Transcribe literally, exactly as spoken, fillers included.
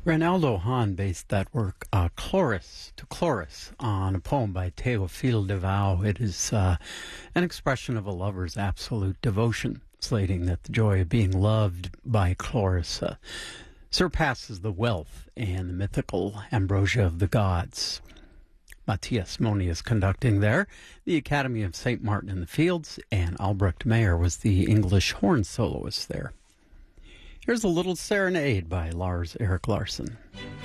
Reinaldo Hahn based that work, uh, Chloris, to Chloris, on a poem by Théophile Devaux. It is uh, an expression of a lover's absolute devotion, slating that the joy of being loved by Chloris uh, surpasses the wealth and the mythical ambrosia of the gods. Matthias Moni is conducting there. The Academy of Saint Martin in the Fields, and Albrecht Meyer was the English horn soloist there. Here's a little serenade by Lars Erik Larsson.